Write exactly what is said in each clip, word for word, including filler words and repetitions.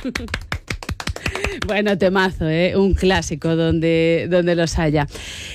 Bueno, temazo, ¿eh? Un clásico donde, donde los haya.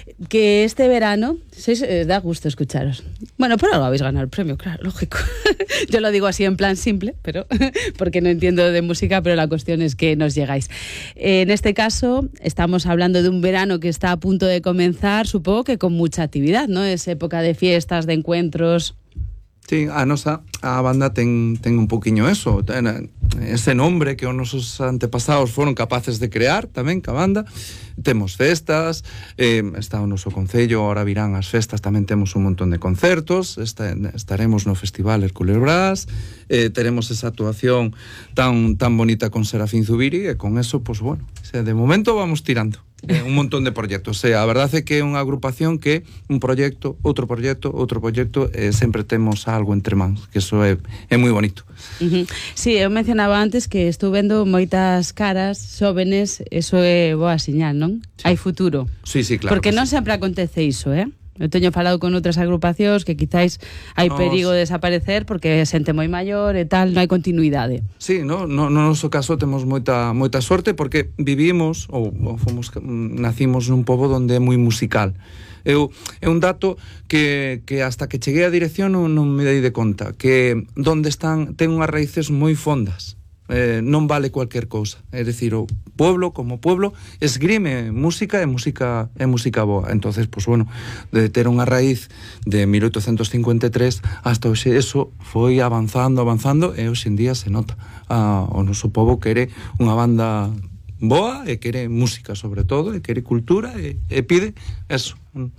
Que este verano, sois, eh, da gusto escucharos. Bueno, por algo habéis ganado el premio, claro, lógico. Yo lo digo así en plan simple, pero porque no entiendo de música, pero la cuestión es que nos llegáis. Eh, en este caso, estamos hablando de un verano que está a punto de comenzar, supongo que con mucha actividad, ¿no? Es época de fiestas, de encuentros. Sí, a nosa a banda ten, ten un poquinho eso, ten ese nombre que os nosos antepasados foron capaces de crear tamén ca banda. Temos festas, eh, está o noso concello, ahora virán as festas, tamén temos un montón de concertos, está, estaremos no Festival Hércules Brás, eh, teremos esa actuación tan, tan bonita con Serafín Zubiri, e con eso, pues bueno, de momento vamos tirando. Eh, un montón de proxectos, o sea, a verdade é que é unha agrupación que un proxecto, outro proxecto, outro proxecto, e eh, sempre temos algo entre mans, que eso é, é moi bonito. Uh-huh. Sí, eu mencionaba antes que estou vendo moitas caras xóvenes, eso é boa señal, non? Sí. Hai futuro. Sí, sí, claro. Porque non sí. sempre acontece iso, eh? Eu teño falado con outras agrupacións que quizáis hai no, perigo de desaparecer porque xente moi maior e tal, non hai continuidade. Sí, no, no, no noso caso temos moita moita sorte porque vivimos ou, ou fomos nacimos nun pobo onde é moi musical. Eu, é un dato que, que hasta que cheguei á dirección non, non me dei de conta, que donde están ten unhas raíces moi fondas. Eh, non vale cualquier cousa, é dicir, o pueblo como pueblo esgrime música e música é música boa. Entonces, pues bueno, de ter unha raíz de mil oitocentos cincuenta e tres hasta hoxe, eso foi avanzando, avanzando, e hoxe en día se nota. Ah, o noso pobo quere unha banda boa e quere música sobre todo, e quere cultura e, e pide eso.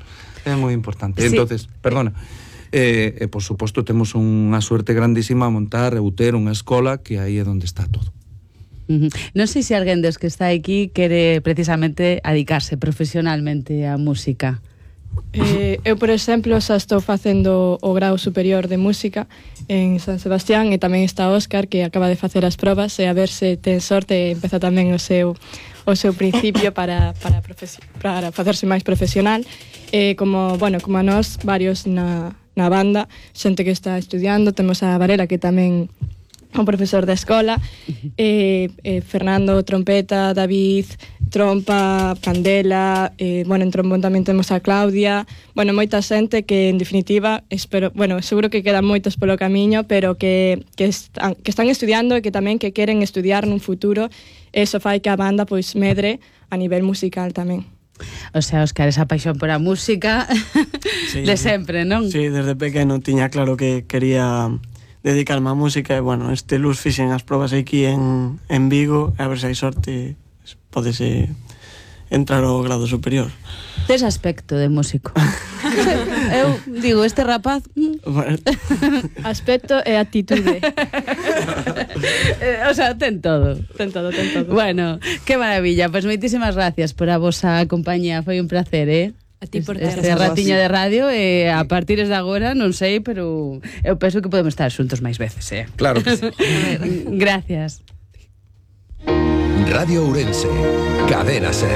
É moi importante. Sí. Entonces, perdona, E, e por suposto temos unha suerte grandísima a montar ou ter unha escola que aí é onde está todo. Uh-huh. Non sei se alguén dos que está aquí quere precisamente dedicarse profesionalmente á música. Eh, eu, por exemplo, xa estou facendo o grau superior de música en San Sebastián, e tamén está Óscar, que acaba de facer as probas, e a ver se ten sorte e empeza tamén o seu o seu principio para para profesi- para facerse máis profesional. Eh, como, bueno, como a nós, varios na na banda, xente que está estudiando, temos a Varela, que tamén é un profesor da escola, eh, eh, Fernando, trompeta, David, trompa, Candela, eh, bueno, en trombón tamén temos a Claudia, bueno, moita xente que, en definitiva, espero, bueno, seguro que quedan moitos polo camiño, pero que, que, están, que están estudiando e que tamén que queren estudiar nun futuro, eso fai que a banda, pois, medre a nivel musical tamén. O sea, Óscar, esa paixón por a música sí, de sempre, non? Sí, desde pequeno tiña claro que quería dedicarme á música e, bueno, este luz fixen as probas aquí en, en Vigo, e a ver se hai sorte podese entrar ao grado superior. Tes aspecto de músico. Eu digo, este rapaz... Bueno. Aspecto e actitude. O sea, ten todo. Ten todo, ten todo. Bueno, que maravilla. Pois pues moitísimas gracias por a vosa compañía. Foi un placer, eh? A ti por este ratiño de radio, e a partir de agora, non sei, pero eu penso que podemos estar xuntos máis veces, eh? Claro que sí. Gracias. Radio Ourense, Cadena Ser.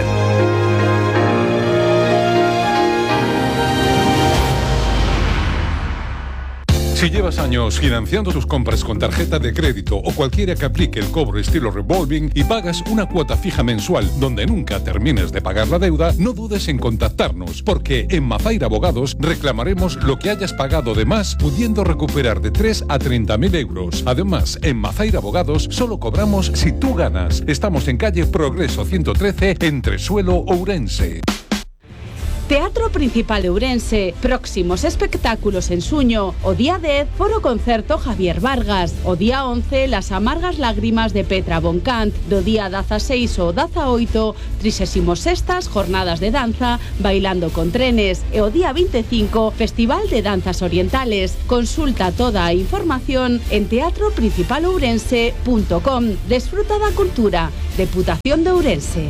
Si llevas años financiando tus compras con tarjeta de crédito o cualquiera que aplique el cobro estilo revolving y pagas una cuota fija mensual donde nunca termines de pagar la deuda, no dudes en contactarnos, porque en Mafaira Abogados reclamaremos lo que hayas pagado de más, pudiendo recuperar de tres a treinta mil euros. Además, en Mafaira Abogados solo cobramos si tú ganas. Estamos en calle Progreso ciento trece, entre Suelo, Ourense. Teatro Principal de Ourense, próximos espectáculos en suño. O día dez, foro concerto Javier Vargas. O día once, Las amargas lágrimas de Petra Boncant. Do día dieciséis o dieciocho, trigésimo sextas jornadas de danza Bailando con trenes. E o día veinticinco, Festival de Danzas Orientales. Consulta toda a información en teatro principal ourense punto com. Desfruta da cultura. Deputación de Ourense.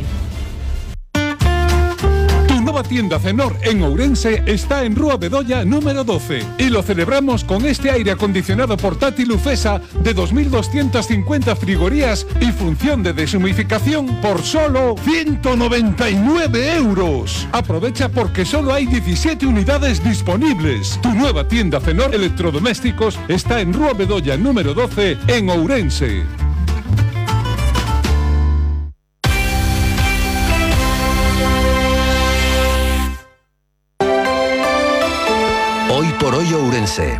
Nueva tienda Cenor en Ourense está en Rúa Bedoya número doce y lo celebramos con este aire acondicionado portátil Ufesa de dos mil doscientas cincuenta frigorías y función de deshumificación por solo ciento noventa y nueve euros. Aprovecha porque solo hay diecisiete unidades disponibles. Tu nueva tienda Cenor Electrodomésticos está en Rúa Bedoya número doce en Ourense. Desarrollo Ourense.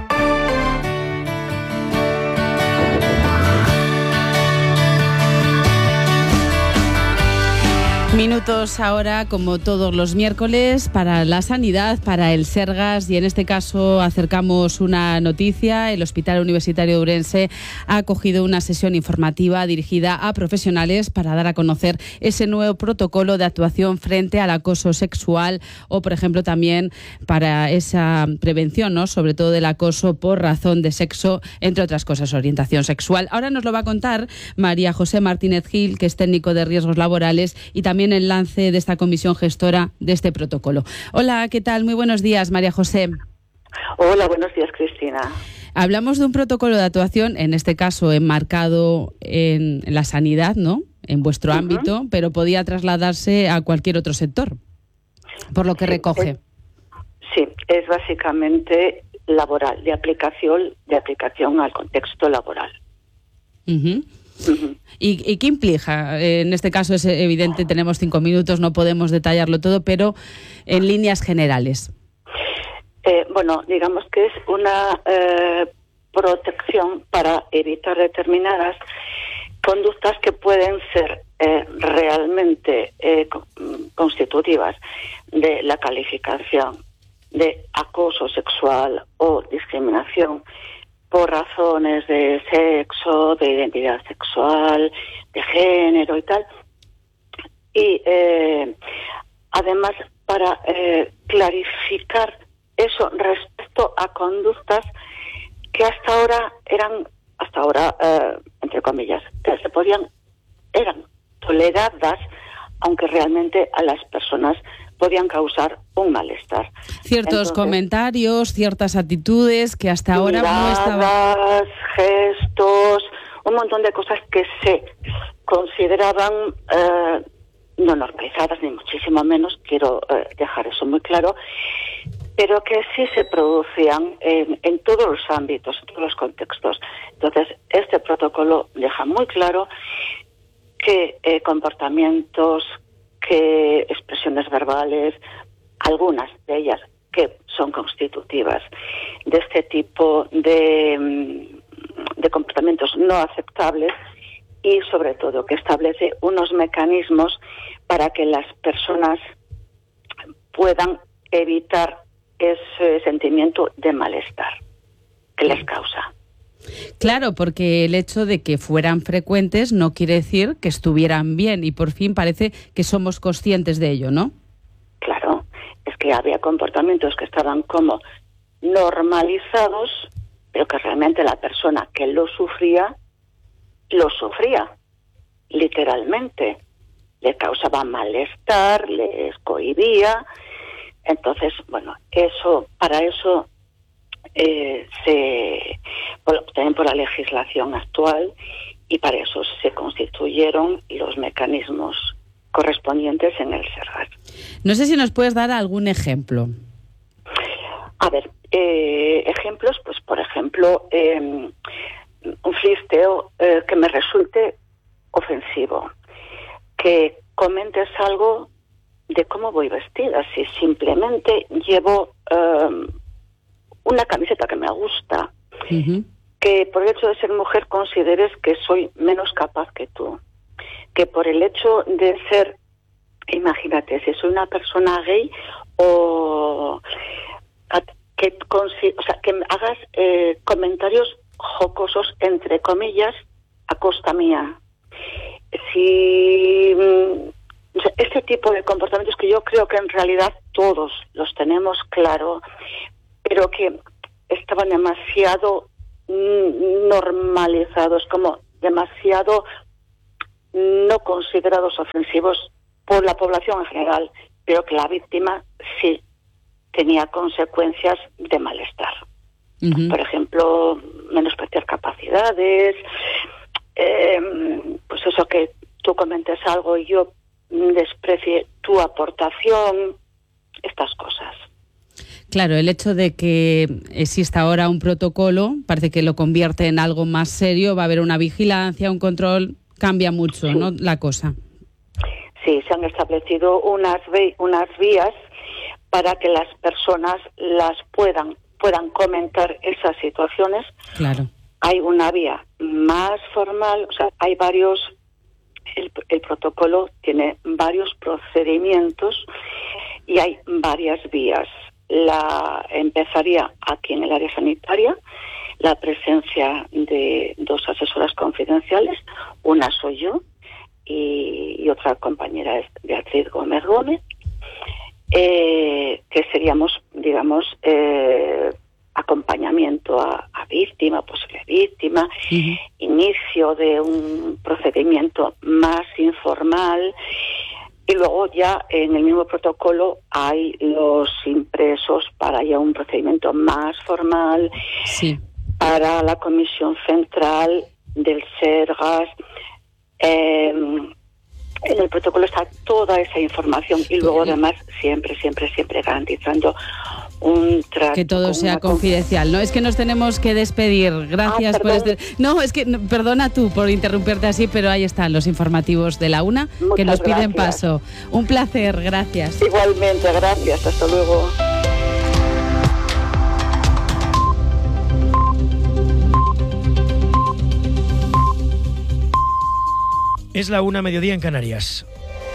Minutos ahora, como todos los miércoles, para la sanidad, para el Sergas, y en este caso acercamos una noticia. El Hospital Universitario de Ourense ha acogido una sesión informativa dirigida a profesionales para dar a conocer ese nuevo protocolo de actuación frente al acoso sexual o, por ejemplo, también para esa prevención, ¿no?, sobre todo del acoso por razón de sexo, entre otras cosas, orientación sexual. Ahora nos lo va a contar María José Martínez Gil, que es técnico de riesgos laborales y también el lance de esta comisión gestora de este protocolo. Hola, ¿qué tal? Muy buenos días, María José. Hola, buenos días, Cristina. Hablamos de un protocolo de actuación, en este caso enmarcado en la sanidad, ¿no?, en vuestro uh-huh. ámbito, pero podía trasladarse a cualquier otro sector, por lo que sí, recoge. Es, sí, es básicamente laboral, de aplicación, de aplicación al contexto laboral. Uh-huh. Uh-huh. ¿Y, ¿Y qué implica? En este caso es evidente, tenemos cinco minutos, no podemos detallarlo todo, pero en líneas generales. Eh, bueno, digamos que es una eh, protección para evitar determinadas conductas que pueden ser eh, realmente eh, constitutivas de la calificación de acoso sexual o discriminación por razones de sexo, de identidad sexual, de género y tal. Y eh, además para eh, clarificar eso respecto a conductas que hasta ahora eran, hasta ahora, eh, entre comillas, que se podían, eran toleradas, aunque realmente a las personas podían causar un malestar. Ciertos Entonces, comentarios, ciertas actitudes que hasta ahora miradas, no estaban... gestos, un montón de cosas que se consideraban eh, no normalizadas, ni muchísimo menos, quiero eh, dejar eso muy claro, pero que sí se producían en, en todos los ámbitos, en todos los contextos. Entonces, este protocolo deja muy claro que eh, comportamientos, que expresiones verbales, algunas de ellas que son constitutivas de este tipo de, de comportamientos no aceptables, y sobre todo que establece unos mecanismos para que las personas puedan evitar ese sentimiento de malestar que les causa. Claro, porque el hecho de que fueran frecuentes no quiere decir que estuvieran bien, y por fin parece que somos conscientes de ello, ¿no? Claro, es que había comportamientos que estaban como normalizados, pero que realmente la persona que lo sufría, lo sufría, literalmente. Le causaba malestar, les cohibía. Entonces, bueno, eso, para eso eh, se, bueno, también por la legislación actual, y para eso se constituyeron los mecanismos correspondientes en el Sergas. No sé si nos puedes dar algún ejemplo. A ver, eh, ejemplos, pues por ejemplo, eh, un flirteo eh, que me resulte ofensivo, que comentes algo de cómo voy vestida, si simplemente llevo um, una camiseta que me gusta, uh-huh. que por el hecho de ser mujer consideres que soy menos capaz que tú, que por el hecho de ser, imagínate, si soy una persona gay, o que, o sea, que hagas eh, comentarios jocosos, entre comillas, a costa mía. Si... Este tipo de comportamientos que yo creo que en realidad todos los tenemos claro, pero que estaban demasiado normalizados, como demasiado no considerados ofensivos por la población en general, pero que la víctima sí tenía consecuencias de malestar. Uh-huh. Por ejemplo, menospreciar capacidades, eh, pues eso, que tú comentes algo y yo desprecie tu aportación, estas cosas. Claro, el hecho de que exista ahora un protocolo parece que lo convierte en algo más serio, va a haber una vigilancia, un control, cambia mucho, sí, ¿no?, la cosa. Sí, se han establecido unas, unas vías para que las personas las puedan puedan comentar esas situaciones. Claro. Hay una vía más formal, o sea, hay varios, el, el protocolo tiene varios procedimientos y hay varias vías. La empezaría aquí en el área sanitaria, la presencia de dos asesoras confidenciales, una soy yo y, y otra compañera es Beatriz Gómez Gómez, eh, que seríamos, digamos, eh, acompañamiento a, a víctima, posible víctima, uh-huh. inicio de un procedimiento más informal, y luego ya en el mismo protocolo hay los impresos para ya un procedimiento más formal, sí. para la Comisión Central del Sergas. Eh, en el protocolo está toda esa información y luego además siempre, siempre, siempre garantizando un trato. Que todo sea confidencial, ¿no? Es que nos tenemos que despedir. Gracias ah, por este... No, es que, no, perdona tú por interrumpirte así, pero ahí están los informativos de la UNA. Muchas que nos piden gracias. Paso. Un placer, gracias. Igualmente, gracias. Hasta luego. Es la una, mediodía en Canarias.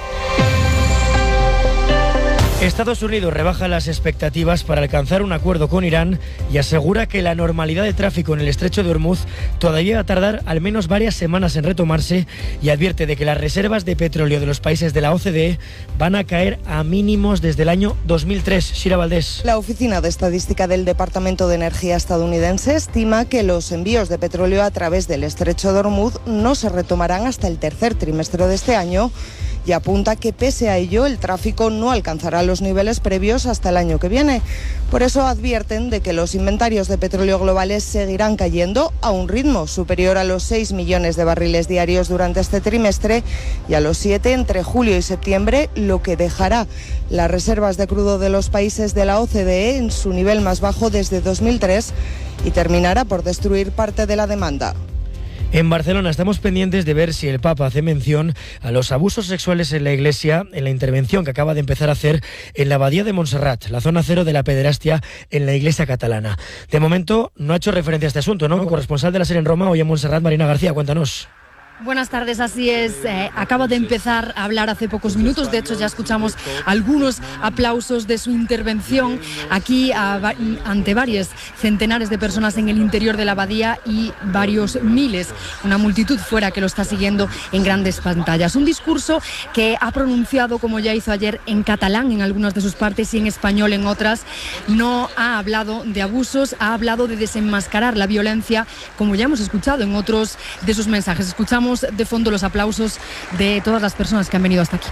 Estados Unidos rebaja las expectativas para alcanzar un acuerdo con Irán y asegura que la normalidad de tráfico en el estrecho de Hormuz todavía va a tardar al menos varias semanas en retomarse y advierte de que las reservas de petróleo de los países de la O C D E van a caer a mínimos desde el año dos mil tres. Shira Valdés. La Oficina de Estadística del Departamento de Energía estadounidense estima que los envíos de petróleo a través del estrecho de Hormuz no se retomarán hasta el tercer trimestre de este año y apunta que pese a ello el tráfico no alcanzará los niveles previos hasta el año que viene. Por eso advierten de que los inventarios de petróleo globales seguirán cayendo a un ritmo superior a los seis millones de barriles diarios durante este trimestre y a los siete entre julio y septiembre, lo que dejará las reservas de crudo de los países de la O C D E en su nivel más bajo desde dos mil tres y terminará por destruir parte de la demanda. En Barcelona estamos pendientes de ver si el Papa hace mención a los abusos sexuales en la Iglesia en la intervención que acaba de empezar a hacer en la Abadía de Montserrat, la zona cero de la pederastia en la Iglesia catalana. De momento no ha hecho referencia a este asunto, ¿no? Corresponsal de la SER en Roma, hoy en Montserrat, Marina García, cuéntanos. Buenas tardes, así es. Eh, acaba de empezar a hablar hace pocos minutos. De hecho, ya escuchamos algunos aplausos de su intervención aquí a, ante varios centenares de personas en el interior de la abadía y varios miles, una multitud fuera que lo está siguiendo en grandes pantallas. Un discurso que ha pronunciado, como ya hizo ayer, en catalán en algunas de sus partes y en español en otras. No ha hablado de abusos, ha hablado de desenmascarar la violencia, como ya hemos escuchado en otros de sus mensajes. Escuchamos de fondo los aplausos de todas las personas que han venido hasta aquí.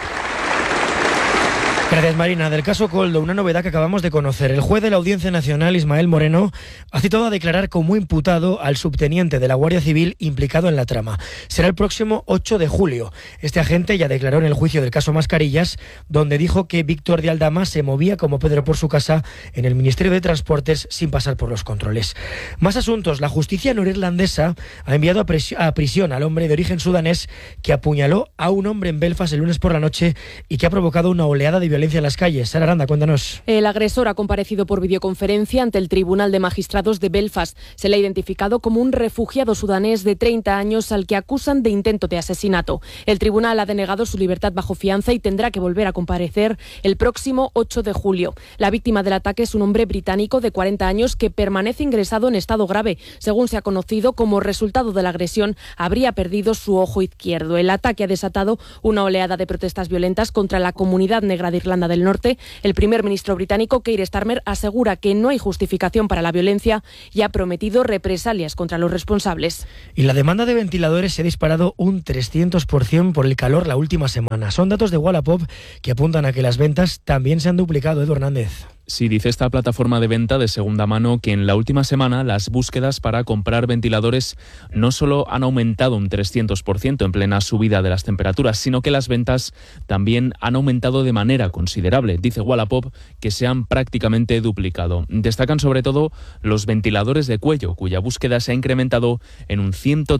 Gracias, Marina. Del caso Koldo, una novedad que acabamos de conocer. El juez de la Audiencia Nacional, Ismael Moreno, ha citado a declarar como imputado al subteniente de la Guardia Civil implicado en la trama. Será el próximo ocho de julio. Este agente ya declaró en el juicio del caso Mascarillas, donde dijo que Víctor de Aldama se movía como Pedro por su casa en el Ministerio de Transportes sin pasar por los controles. Más asuntos. La justicia norirlandesa ha enviado a, pres- a prisión al hombre de origen sudanés que apuñaló a un hombre en Belfast el lunes por la noche y que ha provocado una oleada de violencia en las calles. Sara Aranda, cuéntanos. El agresor ha comparecido por videoconferencia ante el Tribunal de Magistrados de Belfast. Se le ha identificado como un refugiado sudanés de treinta años al que acusan de intento de asesinato. El tribunal ha denegado su libertad bajo fianza y tendrá que volver a comparecer el próximo ocho de julio. La víctima del ataque es un hombre británico de cuarenta años que permanece ingresado en estado grave. Según se ha conocido, como resultado de la agresión, habría perdido su ojo izquierdo. El ataque ha desatado una oleada de protestas violentas contra la comunidad negra de Irlanda del Norte. El primer ministro británico, Keir Starmer, asegura que no hay justificación para la violencia y ha prometido represalias contra los responsables. Y la demanda de ventiladores se ha disparado un trescientos por ciento por el calor la última semana. Son datos de Wallapop que apuntan a que las ventas también se han duplicado. Edu Hernández. Sí, dice esta plataforma de venta de segunda mano que en la última semana las búsquedas para comprar ventiladores no solo han aumentado un trescientos por ciento en plena subida de las temperaturas, sino que las ventas también han aumentado de manera considerable. Dice Wallapop que se han prácticamente duplicado. Destacan sobre todo los ventiladores de cuello, cuya búsqueda se ha incrementado en un ciento